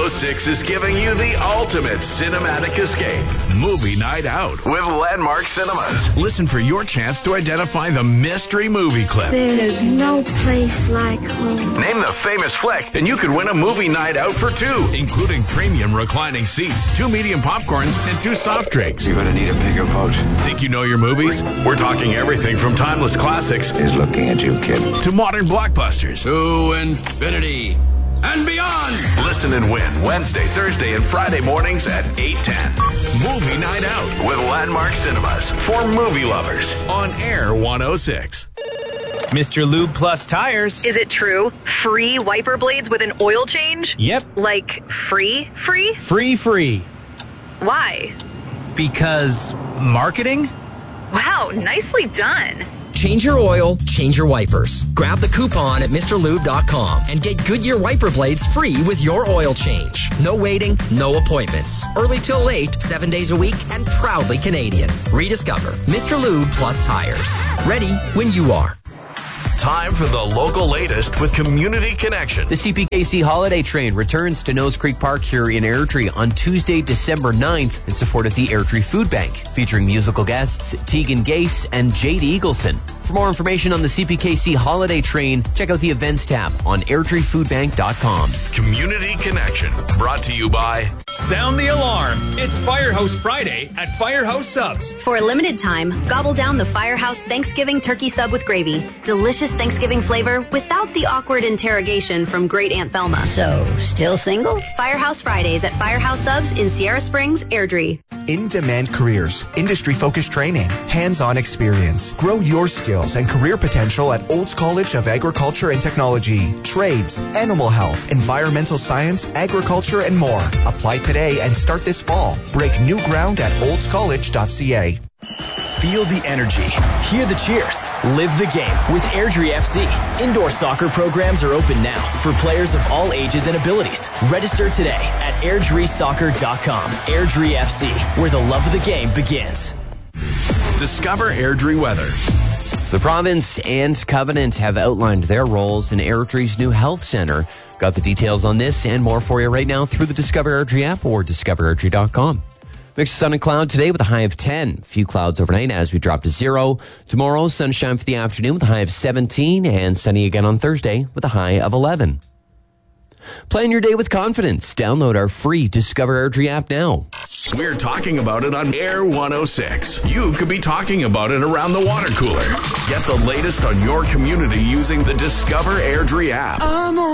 106 is giving you the ultimate cinematic escape. Movie Night Out with Landmark Cinemas. Listen for your chance to identify the mystery movie clip. There's no place like home. Name the famous flick, and you could win a movie night out for two, including premium reclining seats, 2 medium popcorns, and 2 soft drinks. You're gonna need a bigger boat. Think you know your movies? We're talking everything from timeless classics He's looking at you, kid. to modern blockbusters. To infinity and beyond. Listen and win Wednesday, Thursday, and Friday mornings at 8:10. Movie Night Out with Landmark Cinemas for movie lovers on Air 106. Mr. Lube Plus Tires. Is it true? Free wiper blades with an oil change? Yep. Like free? Free. Why? Because marketing? Wow, nicely done. Change your oil, change your wipers. Grab the coupon at MrLube.com and get Goodyear wiper blades free with your oil change. No waiting, no appointments. Early till late, 7 days a week, and proudly Canadian. Rediscover Mr. Lube Plus Tires. Ready when you are. Time for the local latest with Community Connection. The CPKC Holiday Train returns to Nose Creek Park here in Airdrie on Tuesday, December 9th in support of the Airdrie Food Bank, featuring musical guests Tegan Gase and Jade Eagleson. For more information on the CPKC Holiday Train, check out the events tab on airdriefoodbank.com. Community Connection, brought to you by Sound the alarm. It's Firehouse Friday at Firehouse Subs. For a limited time, gobble down the Firehouse Thanksgiving turkey sub with gravy. Delicious Thanksgiving flavor without the awkward interrogation from Great Aunt Thelma. So, still single? Firehouse Fridays at Firehouse Subs in Sierra Springs, Airdrie. In-demand careers, industry-focused training, hands-on experience. Grow your skills and career potential at Olds College of Agriculture and Technology. Trades, animal health, environmental science, agriculture, and more. Apply today and start this fall. Break new ground at oldscollege.ca. Feel the energy. Hear the cheers. Live the game with Airdrie FC. Indoor soccer programs are open now for players of all ages and abilities. Register today at airdriesoccer.com. Airdrie FC, where the love of the game begins. Discover Airdrie Weather. The province and Covenant have outlined their roles in Airdrie's new health center. Got the details on this and more for you right now through the Discover Airdrie app or discoverairdrie.com. Mixed sun and cloud today with a high of 10. Few clouds overnight as we drop to 0. Tomorrow, sunshine for the afternoon with a high of 17 and sunny again on Thursday with a high of 11. Plan your day with confidence. Download our free Discover Airdrie app now. We're talking about it on Air 106. You could be talking about it around the water cooler. Get the latest on your community using the Discover Airdrie app.